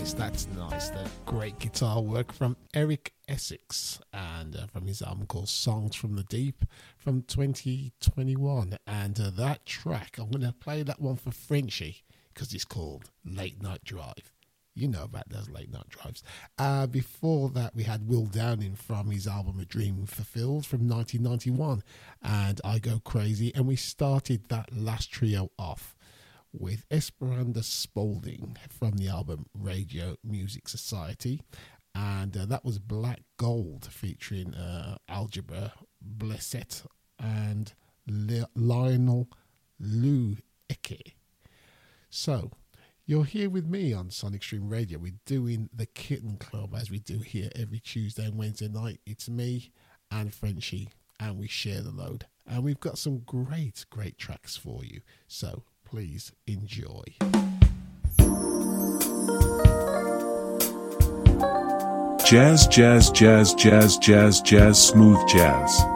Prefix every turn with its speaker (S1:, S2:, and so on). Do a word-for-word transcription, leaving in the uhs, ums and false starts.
S1: nice, that's nice. The great guitar work from Eric Essex, and uh, from his album called Songs from the Deep from twenty twenty-one. And uh, that track, I'm going to play that one for Frenchie because it's called Late Night Drive. You know about those late night drives. Uh, before that, we had Will Downing from his album A Dream Fulfilled from nineteen ninety-one, and I Go Crazy. And we started that last trio off with Esperanza Spalding from the album Radio Music Society, and uh, that was Black Gold featuring uh, Algebra Blessett and Le- Lionel Loueke. So you're here with me on Sonic Stream Radio. We're doing the Kitten Club as we do here every Tuesday and Wednesday night. It's me and Frenchie, and we share the load, and we've got some great great tracks for you, so please enjoy.
S2: Jazz, jazz, jazz, jazz, jazz, jazz, smooth jazz.